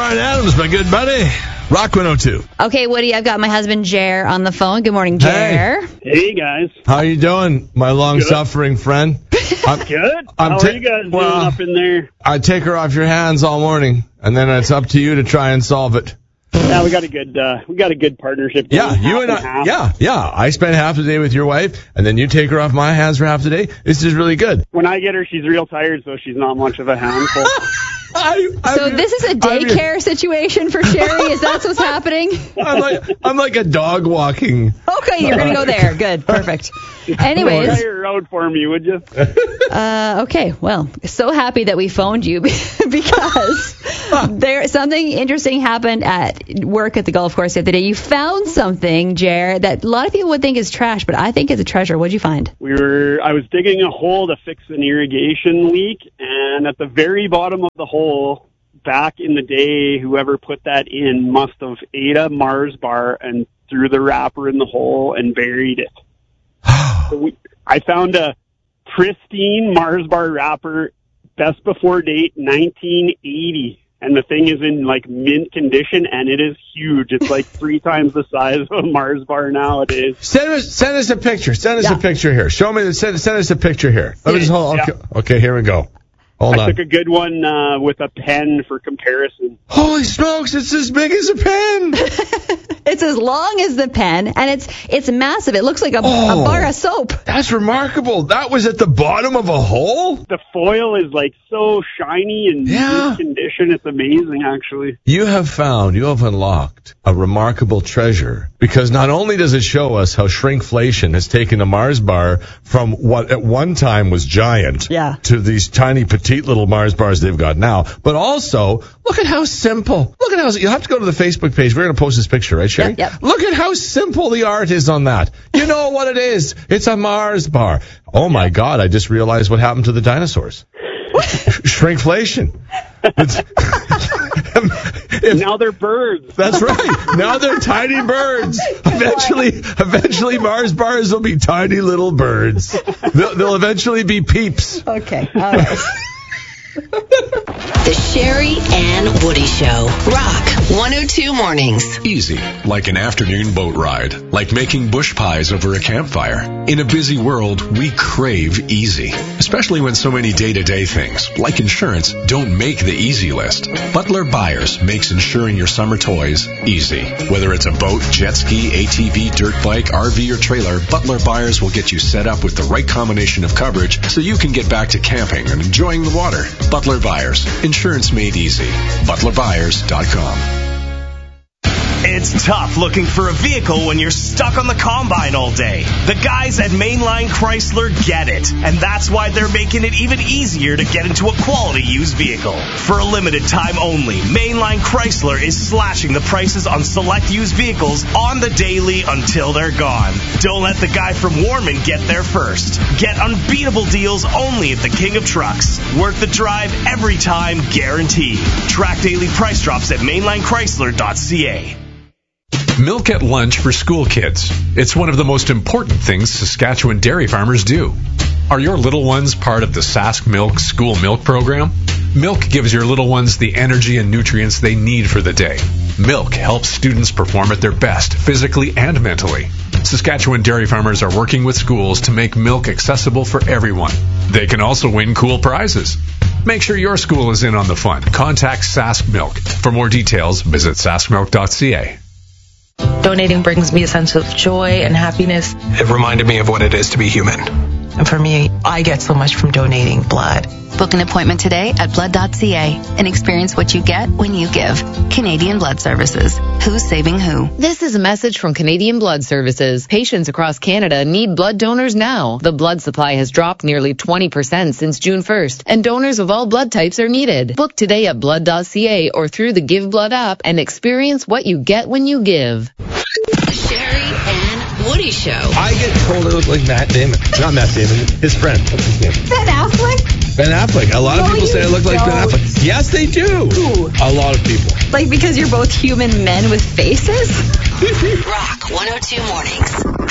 Brian Adams, my good buddy. Rock 102. Okay, Woody, I've got my husband, Jer, on the phone. Good morning, Jer. Hey, guys. How you doing, my long-suffering friend? Good. How are you guys doing up in there? I take her off your hands all morning, and then it's up to you to try and solve it. Yeah, we got a good partnership. Yeah, you and I. Yeah. I spend half the day with your wife, and then you take her off my hands for half the day. This is really good. When I get her, she's real tired, so she's not much of a handful. So this is a daycare situation for Sherry? Is that what's happening? I'm like a dog walking. Okay, you're going to go there. Good. Perfect. Anyways. Try your road for me, would you? Okay, well, so happy that we phoned you because something interesting happened at work at the golf course the other day. You found something, Jer, that a lot of people would think is trash, but I think is a treasure. What'd you find? I was digging a hole to fix an irrigation leak, and at the very bottom of the hole, back in the day, whoever put that in must have ate a Mars bar and threw the wrapper in the hole and buried it. So I found a pristine Mars bar wrapper, best before date, 1980. And the thing is in like mint condition, and it is huge. It's like 3 times the size of a Mars bar nowadays. Send us a picture. Send us a picture here. Show me. Send us a picture here. Let me just hold. Okay, here we go. Hold on. I took a good one with a pen for comparison. Holy smokes! It's as big as a pen. It's as long as the pen, and it's massive. It looks like a bar of soap. That's remarkable. That was at the bottom of a hole? The foil is like so shiny and good condition. It's amazing, actually. You have unlocked a remarkable treasure, because not only does it show us how shrinkflation has taken a Mars bar from what at one time was giant to these tiny petite little Mars bars they've got now, but also look at how simple. You'll have to go to the Facebook page. We're going to post this picture, right, Sherry? Yep. Look at how simple the art is on that. You know what it is. It's a Mars bar. Oh, my God. I just realized what happened to the dinosaurs. Shrinkflation. Now they're birds. That's right. Now they're tiny birds. Eventually Mars bars will be tiny little birds. They'll eventually be peeps. Okay. All right. The Sherry and Woody Show. Rock 102 Mornings. Easy, like an afternoon boat ride, like making bush pies over a campfire. In a busy world, we crave easy, especially when so many day-to-day things, like insurance, don't make the easy list. Butler Buyers makes insuring your summer toys easy. Whether it's a boat, jet ski, ATV, dirt bike, RV, or trailer, Butler Buyers will get you set up with the right combination of coverage so you can get back to camping and enjoying the water. Butler Buyers. Insurance made easy. ButlerBuyers.com. It's tough looking for a vehicle when you're stuck on the combine all day. The guys at Mainline Chrysler get it, and that's why they're making it even easier to get into a quality used vehicle. For a limited time only, Mainline Chrysler is slashing the prices on select used vehicles on the daily until they're gone. Don't let the guy from Warman get there first. Get unbeatable deals only at the King of Trucks. Work the drive every time, guaranteed. Track daily price drops at mainlinechrysler.ca. Milk at lunch for school kids. It's one of the most important things Saskatchewan dairy farmers do. Are your little ones part of the Sask Milk School Milk Program? Milk gives your little ones the energy and nutrients they need for the day. Milk helps students perform at their best, physically and mentally. Saskatchewan dairy farmers are working with schools to make milk accessible for everyone. They can also win cool prizes. Make sure your school is in on the fun. Contact Sask Milk. For more details, visit saskmilk.ca. Donating brings me a sense of joy and happiness. It reminded me of what it is to be human. And for me, I get so much from donating blood. Book an appointment today at blood.ca and experience what you get when you give. Canadian Blood Services. Who's saving who? This is a message from Canadian Blood Services. Patients across Canada need blood donors now. The blood supply has dropped nearly 20% since June 1st, and donors of all blood types are needed. Book today at blood.ca or through the Give Blood app and experience what you get when you give. The Sherry and Woody Show. I get told I look like Matt Damon. Not Matt Damon, his friend. What's his name? Ben Affleck? Ben Affleck. A lot of people say I look like Ben Affleck. Yes, they do. Who? A lot of people. Like because you're both human men with faces? Rock 102 Mornings.